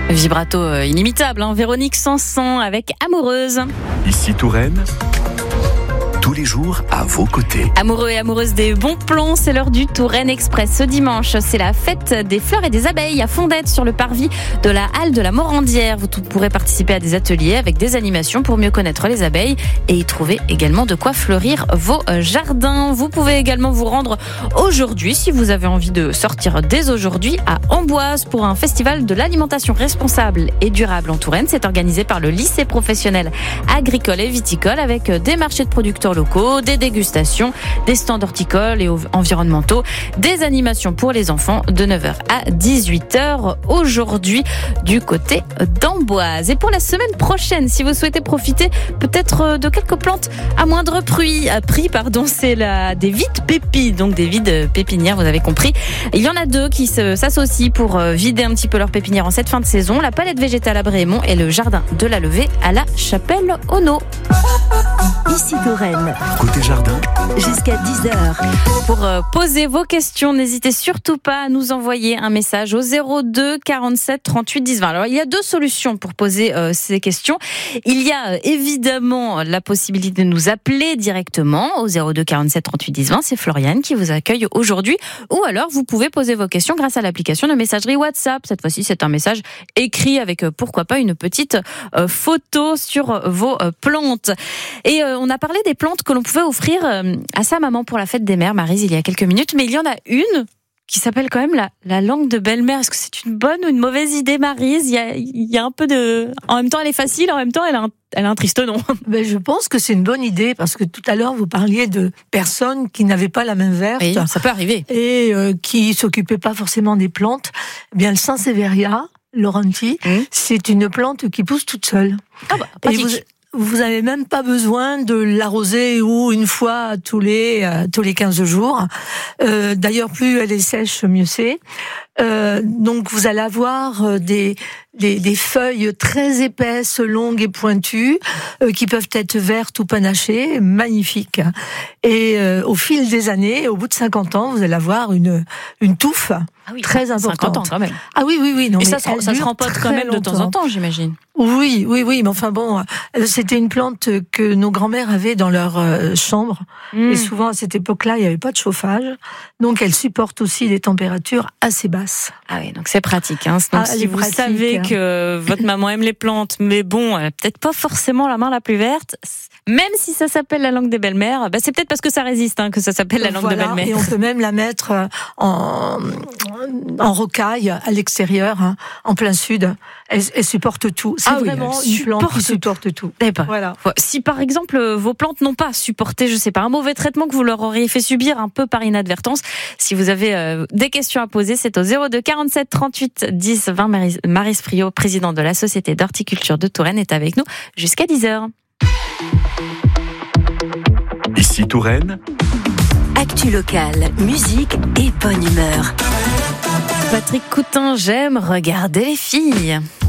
Vibrato inimitable, Véronique Sanson avec Amoureuse. Ici Touraine, tous les jours à vos côtés. Amoureux et amoureuses des bons plans, c'est l'heure du Touraine Express. Ce dimanche, c'est la fête des fleurs et des abeilles à Fondette sur le parvis de la halle de la Morandière. Vous pourrez participer à des ateliers avec des animations pour mieux connaître les abeilles et y trouver également de quoi fleurir vos jardins. Vous pouvez également vous rendre aujourd'hui, si vous avez envie de sortir dès aujourd'hui, à Amboise pour un festival de l'alimentation responsable et durable en Touraine. C'est organisé par le lycée professionnel agricole et viticole avec des marchés de producteurs locaux, des dégustations, des stands horticoles et environnementaux, des animations pour les enfants de 9h à 18h aujourd'hui du côté d'Amboise. Et pour la semaine prochaine, si vous souhaitez profiter peut-être de quelques plantes à moindre prix, c'est des vides pépis, donc des vides pépinières, vous avez compris. Il y en a deux qui s'associent pour vider un petit peu leur pépinière en cette fin de saison, la palette végétale à Brémont et le jardin de la Levée à la Chapelle-Auneau. Ici Touraine. Côté jardin, Jusqu'à 10h. Pour poser vos questions, n'hésitez surtout pas à nous envoyer un message au 02 47 38 10 20. Alors, il y a deux solutions pour poser ces questions. Il y a évidemment la possibilité de nous appeler directement au 02 47 38 10 20. C'est Floriane qui vous accueille aujourd'hui. Ou alors, vous pouvez poser vos questions grâce à l'application de messagerie WhatsApp. Cette fois-ci, c'est un message écrit avec, pourquoi pas, une petite photo sur vos plantes. Et on a parlé des plantes que l'on pouvait offrir à sa maman pour la fête des mères, Maryse, il y a quelques minutes, mais il y en a une qui s'appelle quand même la langue de belle-mère. Est-ce que c'est une bonne ou une mauvaise idée, Maryse ? Il y a un peu de... En même temps, elle est facile, en même temps, elle a un triste nom. Je pense que c'est une bonne idée, parce que tout à l'heure, vous parliez de personnes qui n'avaient pas la main verte. Oui, ça peut arriver. Et qui s'occupaient pas forcément des plantes. Eh bien, le Sansevieria laurenti, c'est une plante qui pousse toute seule. Pratique. Vous n'avez même pas besoin de l'arroser ou une fois tous les 15 jours. D'ailleurs, plus elle est sèche, mieux c'est. Donc, vous allez avoir des feuilles très épaisses, longues et pointues, qui peuvent être vertes ou panachées, magnifiques. Et au fil des années, au bout de 50 ans, vous allez avoir une touffe très importante. 50 ans quand même. Ah oui. Non, et mais ça se rempote quand même de temps en temps, j'imagine. Oui, mais enfin bon, c'était une plante que nos grands-mères avaient dans leur chambre. Et souvent, à cette époque-là, il n'y avait pas de chauffage. Donc, elle supporte aussi des températures assez basses. Ah oui, donc c'est pratique. Donc, si vous savez que votre maman aime les plantes, mais bon, elle a peut-être pas forcément la main la plus verte, même si ça s'appelle la langue des belles-mères, c'est peut-être parce que ça résiste que ça s'appelle la langue de belle-mère. Et on peut même la mettre en rocaille à l'extérieur, en plein sud. Elle supporte tout. C'est vraiment une plante qui supporte tout. Voilà. Si par exemple vos plantes n'ont pas supporté, je sais pas, un mauvais traitement que vous leur auriez fait subir un peu par inadvertance, si vous avez des questions à poser, c'est au 02 47 38 10 20. Maryse Friot, présidente de la Société d'horticulture de Touraine, est avec nous jusqu'à 10h. ici Touraine. Actu locale, musique et bonne humeur. Patrick Coutin, j'aime regarder les filles.